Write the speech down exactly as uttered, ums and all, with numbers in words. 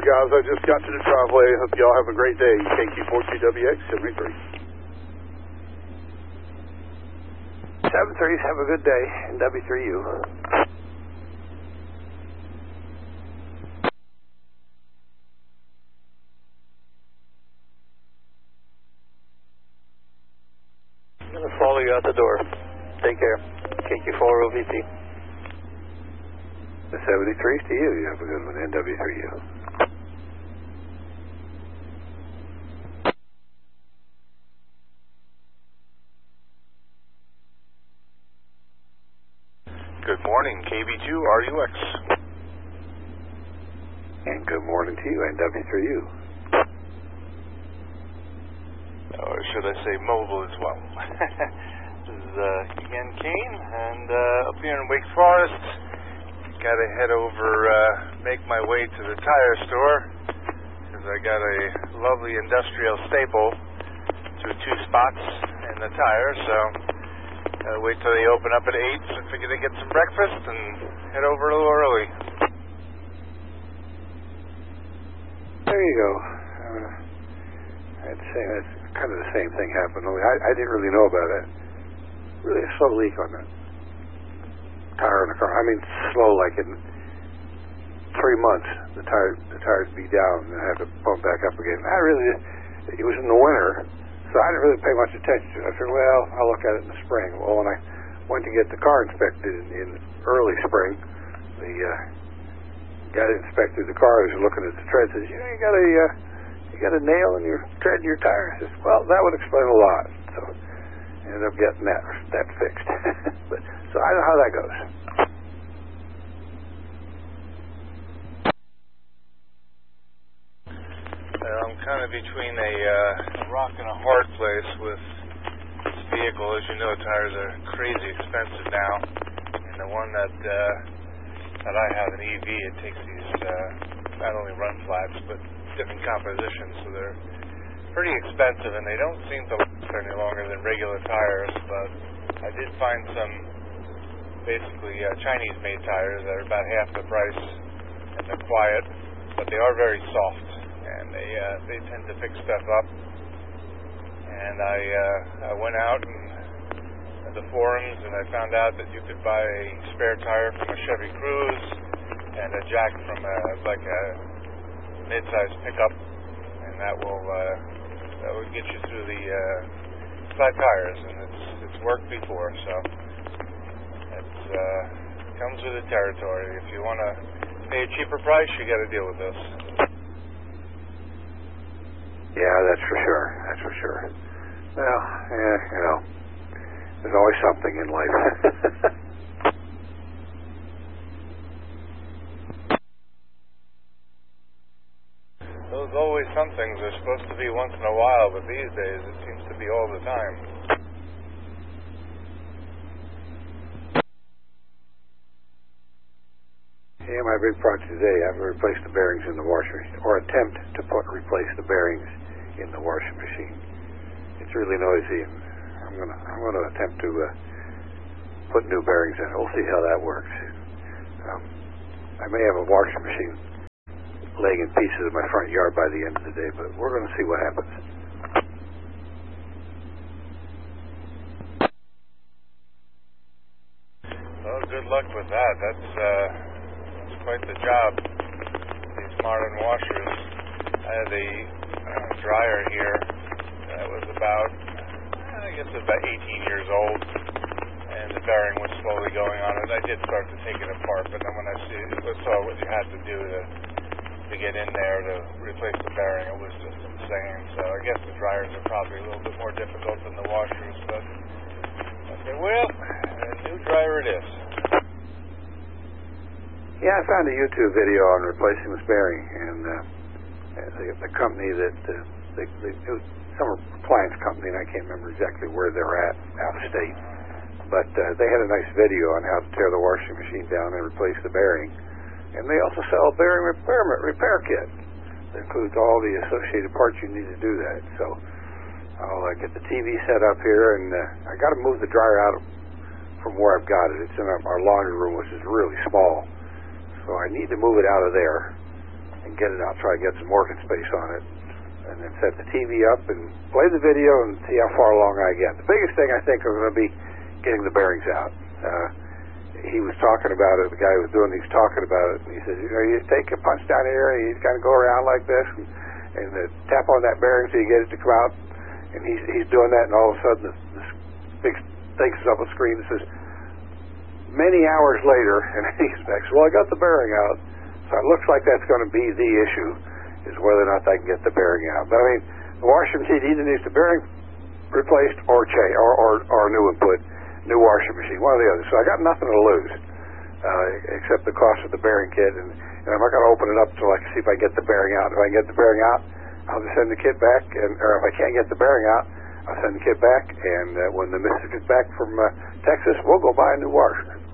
guys. I just got to the driveway. Hope y'all have a great day. K Q four two W X seventy-three. seven threes, have a good day. And W three U. I'm going to follow you out the door. Take care. K Q four O V T. The seventy-threes to you. You have a good one. N W three U. Good morning, K B two R U X. And good morning to you, N W three U. Or should I say mobile as well. This is uh, Ian Kane, and uh, up here in Wake Forest, got to head over, uh, make my way to the tire store, because I got a lovely industrial staple to two spots in the tire, so uh, wait till they open up at eight, so I figure to get some breakfast and head over a little early. There you go. Uh, I'd say that's kind of the same thing happened. Only I, I didn't really know about it. Really a slow leak on that tire in the car. I mean, slow, like in three months, the tire the tires be down, and I have to pump back up again. I really, it was in the winter, so I didn't really pay much attention to it. I said, well, I'll look at it in the spring. Well, when I went to get the car inspected in, in early spring, the uh, guy that inspected the car was looking at the tread, says, you know, you got a uh, you got a nail in your tread in your tire. I says, well, that would explain a lot. So I ended up getting that that fixed. But so I know how that goes. Uh, I'm kind of between a uh, rock and a hard place with this vehicle. As you know, tires are crazy expensive now, and the one that uh, that I have, an E V, it takes these uh, not only run flats but different compositions, so they're pretty expensive, and they don't seem to last any longer than regular tires. But I did find some basically uh, Chinese-made tires that are about half the price, and they're quiet, but they are very soft, and they uh, they tend to pick stuff up. And I uh, I went out and at the forums, and I found out that you could buy a spare tire from a Chevy Cruze and a jack from a, like a mid-sized pickup, and that will uh, that will get you through the uh, flat tires, and it's it's worked before, so it's uh, comes with the territory. If you want to pay a cheaper price, you got to deal with this. Yeah, that's for sure. That's for sure. Well, yeah, you know, there's always something in life. Those always some things are supposed to be once in a while, but these days it seems to be all the time. Yeah, my big project today, I'm going to replace the bearings in the washer, or attempt to put replace the bearings in the washing machine. It's really noisy, and I'm going to I'm going to attempt to uh, put new bearings in. We'll see how that works. Um, I may have a washing machine laying in pieces in my front yard by the end of the day, but we're going to see what happens. Well, good luck with that. That's, uh, that's quite the job, these modern washers. I had a uh, dryer here that was about, I guess it was about eighteen years old, and the bearing was slowly going on it. I did start to take it apart, but then when I see, saw what you had to do to to get in there to replace the bearing, it was just insane. So I guess the dryers are probably a little bit more difficult than the washers, but I said, well, a new dryer it is. Yeah, I found a YouTube video on replacing this bearing, and uh, the, the company that uh, they, they, it was some appliance company, and I can't remember exactly where they're at, out of state, but uh, they had a nice video on how to tear the washing machine down and replace the bearing. And they also sell a bearing repair, repair kit that includes all the associated parts you need to do that. So I'll uh, get the T V set up here, and uh, I got to move the dryer out from where I've got it. It's in our, our laundry room, which is really small. So I need to move it out of there and get it out, try to get some working space on it, and then set the T V up and play the video and see how far along I get. The biggest thing I think is going to be getting the bearings out. Uh, he was talking about it, the guy who was doing these talking about it, and he says, you know, you take a punch down here and you kind of go around like this and, and uh, tap on that bearing so you get it to come out, and he's, he's doing that, and all of a sudden this, this big thing is up on the screen that says, many hours later, and he expects, well, I got the bearing out, so it looks like that's going to be the issue, is whether or not I can get the bearing out. But I mean, the washing machine either needs the bearing replaced or cha- or, or, or a new input, new washing machine, one or the other. So I got nothing to lose, uh, except the cost of the bearing kit, and, and I'm not going to open it up until I can see if I can get the bearing out. If I can get the bearing out, I'll just send the kit back, and or if I can't get the bearing out, I'll send the kit back, and uh, when the missus gets back from uh, Texas, we'll go buy a new washer.